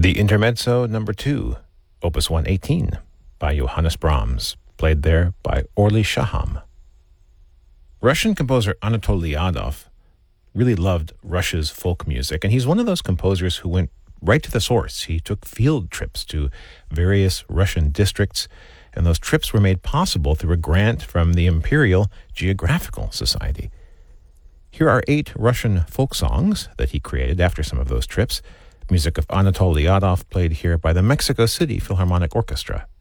The Intermezzo Number 2, Opus 118, by Johannes Brahms, played there by Orly Shaham. Russian composer Anatoly Lyadov really loved Russia's folk music, and he's one of those composers who went right to the source. He took field trips to various Russian districts, and those trips were made possible through a grant from the Imperial Geographical Society. Here are 8 Russian folk songs that he created after some of those trips. Music of Anatoly Lyadov, played here by the Mexico City Philharmonic Orchestra.